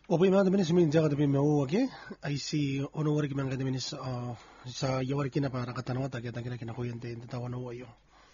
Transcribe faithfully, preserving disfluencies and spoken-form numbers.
Opo imada minis min jaga de meu ake I see ono wari kimang kada minis uh, sa yawari kina para katanawa ta kita kina kina kuyente tawa no wayo.